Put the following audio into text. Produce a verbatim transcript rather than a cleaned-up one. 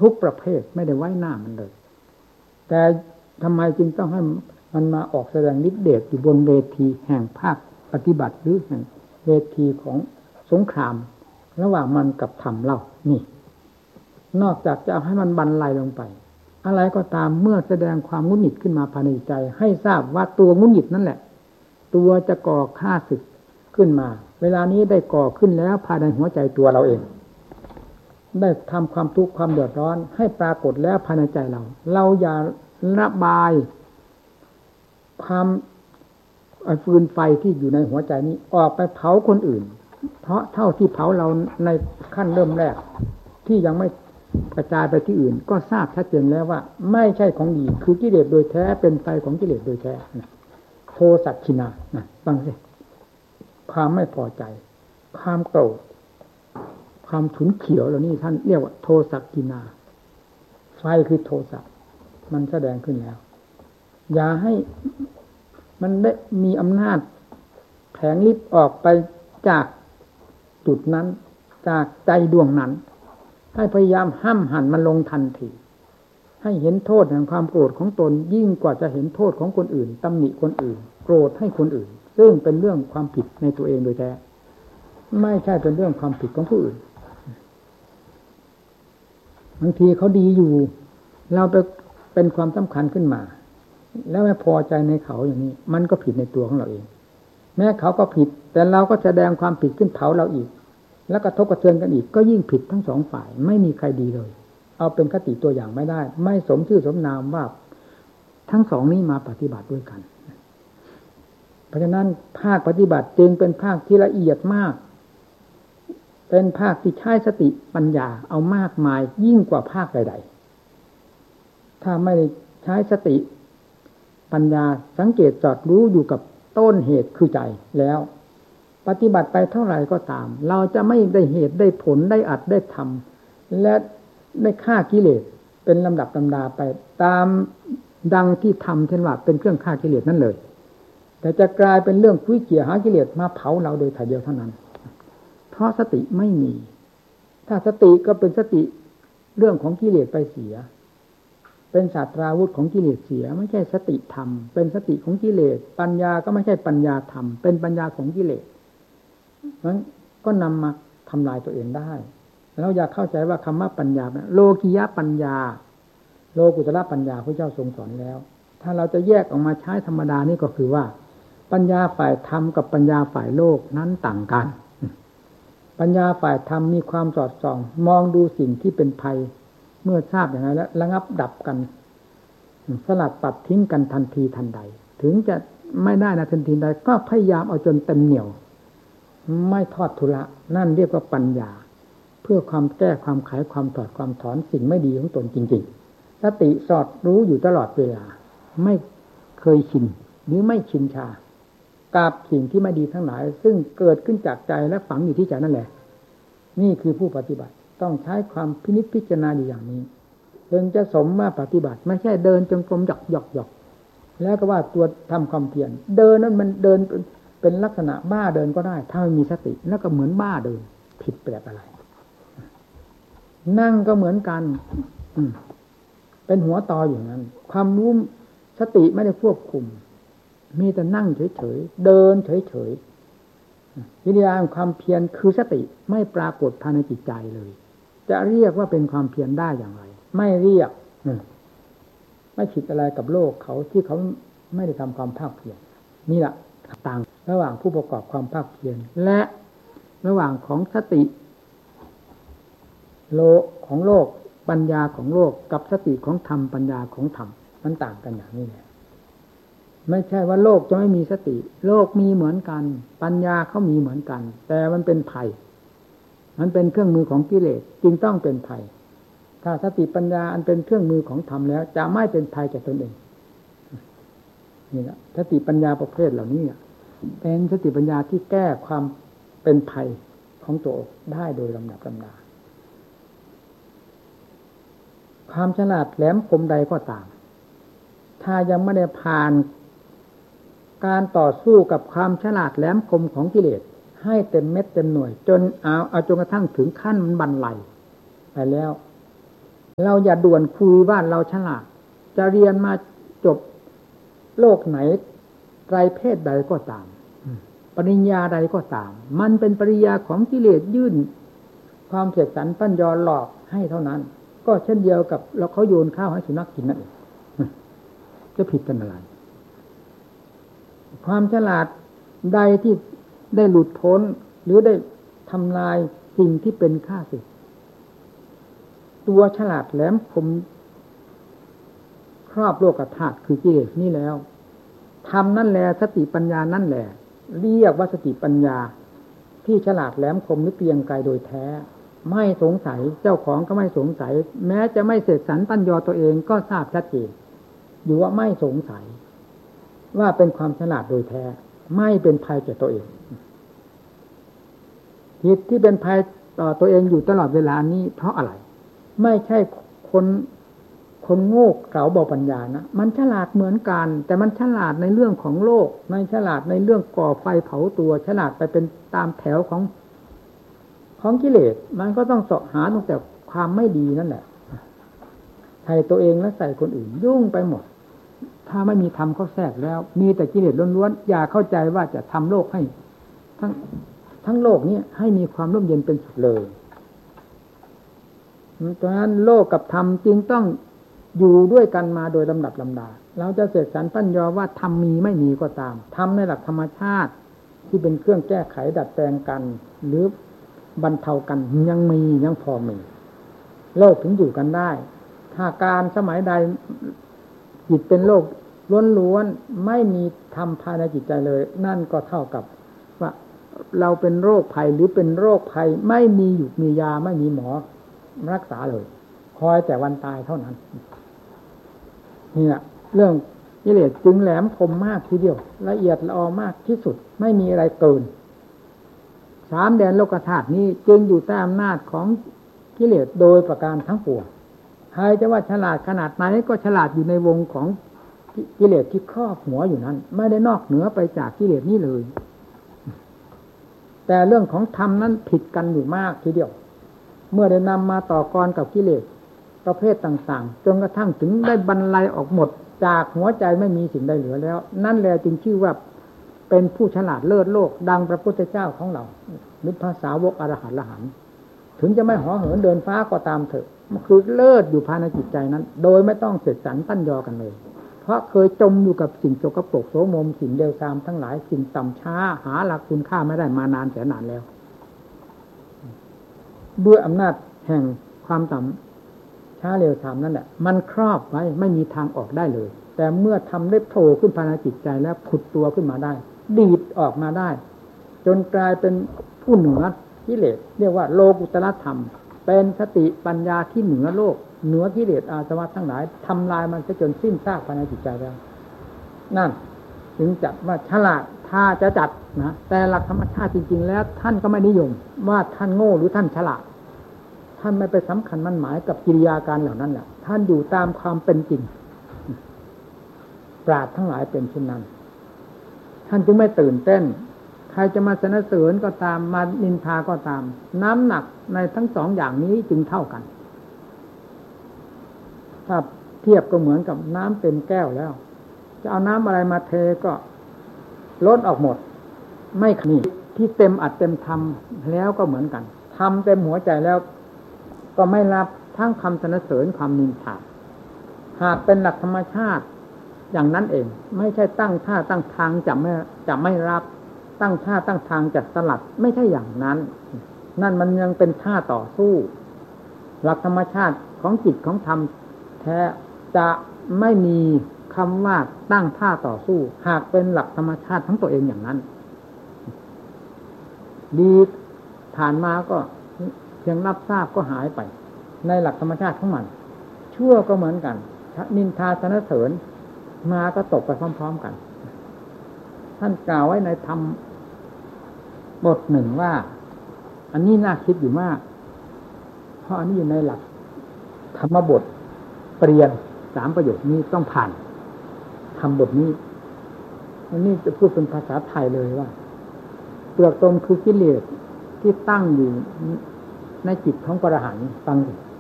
ทุกประเภทไม่ได้ไว้หน้ามันเลยแต่ทำไมจึงต้องให้มันมาออกแสดงฤทธิ์เดชอยู่บนเวทีแห่งภาคปฏิบัติหรือแห่งเวทีของสงครามระหว่างมันกับธรรมเรานี่นอกจากจะเอาให้มันบรรลัยลงไปอะไรก็ตามเมื่อแสดงความงุนหงิดขึ้นมาภายในใจให้ทราบว่าตัวงุนหงิดนั่นแหละตัวจะก่อฆ่าศึกขึ้นมาเวลานี้ได้ก่อขึ้นแล้วภายในหัวใจตัวเราเองได้ทำความทุกข์ความเดือดร้อนให้ปรากฏแล้วภายในใจเราเราอย่าระบายความฟืนไฟที่อยู่ในหัวใจนี้ออกไปเผาคนอื่นเพราะเท่าที่เผาเราในขั้นเริ่มแรกที่ยังไม่กระจายไปที่อื่นก็ทราบชัดเจนแล้วว่าไม่ใช่ของดีคือกิเลสโดยแท้เป็นไฟของกิเลสโดยแท้โทสักขินานะฟังสิความไม่พอใจความโกรธความฉุนเฉียวเหล่านี้ท่านเรียกว่าโทสักขินาไฟคือโทสะมันแสดงขึ้นแล้วอย่าให้มันได้มีอำนาจแผงฤทธิ์ออกไปจากจุดนั้นจากใจดวงนั้นให้พยายามห้ามหันมันลงทันทีให้เห็นโทษแห่งความโกรธของตนยิ่งกว่าจะเห็นโทษของคนอื่นตำหนิคนอื่นโกรธให้คนอื่นซึ่งเป็นเรื่องความผิดในตัวเองโดยแท้ไม่ใช่เป็นเรื่องความผิดของผู้อื่นบางทีเขาดีอยู่เราไปเป็นความสำคัญขึ้นมาแล้วไม่พอใจในเขาอย่างนี้มันก็ผิดในตัวของเราเองแม้เขาก็ผิดแต่เราก็แสดงความผิดขึ้นเผาเราอีกแล้วกระทบกระเทือนกันอีกก็ยิ่งผิดทั้งสองฝ่ายไม่มีใครดีเลยเอาเป็นคติตัวอย่างไม่ได้ไม่สมชื่อสมนามว่าทั้งสองนี้มาปฏิบัติด้วยกันเพราะฉะนั้นภาคปฏิบัติจึงเป็นภาคที่ละเอียดมากเป็นภาคที่ใช้สติปัญญาเอามากมายยิ่งกว่าภาคใดๆถ้าไม่ใช้สติปัญญาสังเกตจอดรู้อยู่กับต้นเหตุคือใจแล้วปฏิบัติไปเท่าไหร่ก็ตามเราจะไม่ได้เหตุได้ผลได้อัดได้ทำและได้ฆ่ากิเลสเป็นลำดับลำดาไปตามดังที่ทำเช่นว่าเป็นเครื่องฆ่ากิเลสนั่นเลยแต่จะกลายเป็นเรื่องคุยเกี่ยหากิเลสมาเผาเราโดยถ่ายเดียวเท่านั้นเพราะสติไม่มีถ้าสติก็เป็นสติเรื่องของกิเลสไปเสียเป็นศาสตราวุธของกิเลสเสียไม่ใช่สติธรรมเป็นสติของกิเลสปัญญาก็ไม่ใช่ปัญญาธรรมเป็นปัญญาของกิเลสนั้นก็นำมาทำลายตัวเองได้แล้วอย่าเข้าใจว่าคำว่าปัญญาโลกิยะปัญญาโลกุตระปัญญาพระเจ้าทรงสอนแล้วถ้าเราจะแยกออกมาใช้ธรรมดานี่ก็คือว่าปัญญาฝ่ายธรรมกับปัญญาฝ่ายโลกนั้นต่างกันปัญญาฝ่ายธรรมมีความสอดส่องมองดูสิ่งที่เป็นภัยเมื่อทราบอย่างไรแล้วระงับดับกันสลัดปัดทิ้งกันทันทีทันใดถึงจะไม่ได้นะทันทีใดก็พยายามเอาจนเต็มเหนี่ยวไม่ทอดทุระนั่นเรียกว่าปัญญาเพื่อความแก้ความไขความถอดความถอนสิ่งไม่ดีของตนจริงๆสติสอดรู้อยู่ตลอดเวลาไม่เคยชินหรือไม่ชินชากับสิ่งที่ไม่ดีทั้งหลายซึ่งเกิดขึ้นจากใจและฝังอยู่ที่ใจนั่นแหละนี่คือผู้ปฏิบัติต้องใช้ความพินิจพิจารณาอยู่อย่างนี้จึงจะสมว่าปฏิบัติไม่ใช่เดินจงกรมหยอกหยอกหยอกแล้วก็ว่าตัวทำความเพียรเดินนั้นมันเดินเป็นลักษณะบ้าเดินก็ได้ถ้าไม่มีสติแล้วก็เหมือนบ้าเดินผิดแปลกอะไรนั่งก็เหมือนกันเป็นหัวตออย่างนั้นความรู้สติไม่ได้ควบคุมมีแต่นั่งเฉยๆเดินเฉยๆวิธีการความเพียรคือสติไม่ปรากฏภายในจิตใจเลยจะเรียกว่าเป็นความเพียรได้อย่างไรไม่เรียกไม่ผิดอะไรกับโลกเขาที่เขาไม่ได้ทำความภาคเพียรนี่แหละต่างระหว่างผู้ประกอบความภาคเพียรและระหว่างของสติโลกของโลกปัญญาของโลกกับสติของธรรมปัญญาของธรรมมันต่างกันอย่างนี้แหละไม่ใช่ว่าโลกจะไม่มีสติโลกมีเหมือนกันปัญญาเขามีเหมือนกันแต่มันเป็นภัยมันเป็นเครื่องมือของกิเลสจึงต้องเป็นภัยถ้าสติปัญญาอันเป็นเครื่องมือของธรรมแล้วจะไม่เป็นภัยแก่ตนเองนี่แหละสติปัญญาประเภทเหล่านี้เป็นสติปัญญาที่แก้ความเป็นภัยของตัวได้โดยลำดับลำดาความฉลาดแหลมคมใดก็ตามถ้ายังไม่ได้ผ่านการต่อสู้กับความฉลาดแหลมคมของกิเลสให้เต็มเม็ดเต็มหน่วยจนเอาเอาจนกระทั่งถึงขั้นมันบรรลัยไปแล้วเราอย่าด่วนคุยว่าเราฉลาดจะเรียนมาจบโลกไหนไตรเพศใดก็ตามปริญญาใดก็ตามมันเป็นปริญญาของกิเลสยื่นความเสกสรรปั้นยอหลอกให้เท่านั้นก็เช่นเดียวกับเราเขาโยนข้าวให้สุนัขกินนั่นเองจะผิดกันอะไรความฉลาดใดที่ได้หลุดพ้นหรือได้ทำลายสิ่งที่เป็นข้าศึกตัวฉลาดแหลมคมครอบโลกธาตุคือกิเลสนี่แล้วทำนั่นแหละสติปัญญานั่นแหละเรียกว่าสติปัญญาที่ฉลาดแหลมคมหรือเกรียงไกรโดยแท้ไม่สงสัยเจ้าของก็ไม่สงสัยแม้จะไม่เสกสรรปั้นยอตัวเองก็ทราบชัดเจนอยู่ว่าไม่สงสัยว่าเป็นความฉลาดโดยแท้ไม่เป็นภัยแก่ตัวเองจิตที่เป็นภัยต่อตัวเองอยู่ตลอดเวลานี้เพราะอะไรไม่ใช่คนคนโง่เขลาเบาปัญญานะมันฉลาดเหมือนกันแต่มันฉลาดในเรื่องของโลกไม่ฉลาดในเรื่องก่อไฟเผาตัวฉลาดไปเป็นตามแถวของของกิเลสมันก็ต้องเสาะหาตั้งแต่ความไม่ดีนั่นแหละใส่ตัวเองและใส่คนอื่นยุ่งไปหมดถ้าไม่มีธรรมเข้าแทรกแล้วมีแต่กิเลสล้วนๆอย่าเข้าใจว่าจะทำโลกให้ทั้งทั้งโลกนี้ให้มีความร่มเย็นเป็นสุขเลยดังนั้นโลกกับธรรมจึงต้องอยู่ด้วยกันมาโดยลำดับลำดาเราจะเสกสรรปั้นยอว่าธรรมมีไม่มีก็ตามธรรมในหลักธรรมชาติที่เป็นเครื่องแก้ไขดัดแปลงกันหรือบรรเทากันยังมียังพอมีโลกถึงอยู่กันได้ถ้าการสมัยใดจิตเป็นโลกล้วนๆไม่มีธรรมภายในจิตใจเลยนั่นก็เท่ากับว่าเราเป็นโรคภัยหรือเป็นโรคภัยไม่มีอยู่มียาไม่มีหมอรักษาเลยคอยแต่วันตายเท่านั้นเนี่ยเรื่องกิเลสจึงแหลมคมมากทีเดียวละเอียดละออมากที่สุดไม่มีอะไรเกินสามแดนโลกธาตุนี้จึงอยู่ใต้อำนาจของกิเลสโดยประการทั้งปวงใครจะว่าฉลาดขนาดไหนก็ฉลาดอยู่ในวงของกิเลสที่ครอบหัวอยู่นั้นไม่ได้นอกเหนือไปจากกิเลสนี้เลยแต่เรื่องของธรรมนั้นผิดกันอยู่มากทีเดียวเมื่อได้นำมาต่อกรกับกิเลสประเภทต่างๆจนกระทั่งถึงได้บรรลัยออกหมดจากหัวใจไม่มีสิ่งใดเหลือแล้วนั่นแหละจึงชื่อว่าเป็นผู้ฉลาดเลิศโลกดังพระพุทธเจ้าของเราหรือภาษาวกอรหันต์ละหันถึงจะไม่ห่อเหินเดินฟ้าก็ตามเถอะมันคือเลิศอยู่ภายในจิตใจนั้นโดยไม่ต้องเสกสรรปั้นยอกันเลยเพราะเคยจมอยู่กับสิ่งโจกโปรกโสมมสิ่งเลวทรามทั้งหลายสิ่งต่ำช้าหาหลักคุณค่าไม่ได้มานานแสนนานแล้วด้วยอำนาจแห่งความต่ำช้าเร็วทรามนั่นแหละมันครอบไว้ไม่มีทางออกได้เลยแต่เมื่อทำได้โผล่ขึ้นภายในจิตใจแล้วผุดตัวขึ้นมาได้ดีดออกมาได้จนกลายเป็นผู้เหนือกิเลสเรียกว่าโลกุตตรธรรมเป็นสติปัญญาที่เหนือโลกเหนือกิเลสอาสวะทั้งหลายทำลายมันจนสิ้นซากภายในจิตใจแล้วนั่นถึงจัดว่าฉลาดถ้าจะจัดนะแต่หลักธรรมชาติจริงๆแล้วท่านก็ไม่นิยมว่าท่านโง่หรือท่านฉลาดท่านไม่ไปสำคัญมั่นหมายกับกิริยาการเหล่านั้นแหละท่านอยู่ตามความเป็นจริงปราชญ์ทั้งหลายเป็นเช่นนั้นท่านจึงไม่ตื่นเต้นใครจะมาสรรเสริญก็ตามมานินทาก็ตามน้ำหนักในทั้งสองอย่างนี้จึงเท่ากันถ้าเทียบก็เหมือนกับน้ำเต็มแก้วแล้วจะเอาน้ำอะไรมาเทก็ล้นออกหมดไม่นี่ที่เต็มอัดเต็มทำแล้วก็เหมือนกันทำเต็มหัวใจแล้วก็ไม่รับทั้งคำสรรเสริญความนินทาหากเป็นหลักธรรมชาติอย่างนั้นเองไม่ใช่ตั้งท่าตั้งทางจะไม่จะไม่รับตั้งท่าตั้งทางจะสลัดไม่ใช่อย่างนั้นนั่นมันยังเป็นท่าต่อสู้หลักธรรมชาติของจิตของธรรมแท้จะไม่มีคำว่าตั้งท่าต่อสู้หากเป็นหลักธรรมชาติทั้งตัวเองอย่างนั้นดีผ่านมาก็เพียงรับทราบก็หายไปในหลักธรรมชาติของมันชั่วก็เหมือนกันนินทาสรรเสริญมาก็ตกไปพร้อมๆกันท่านกล่าวไว้ในธรรมบทหนึ่งว่าอันนี้น่าคิดอยู่มากเพราะอันนี้อยู่ในหลักธรรมบทเปลี่ยนสามประโยคนี้ต้องผ่านธรรมบทนี้อันนี้จะพูดเป็นภาษาไทยเลยว่าเปลือกตมคือกิเลสที่ตั้งอยู่ในจิตของพระอรหันต์ฟังดิ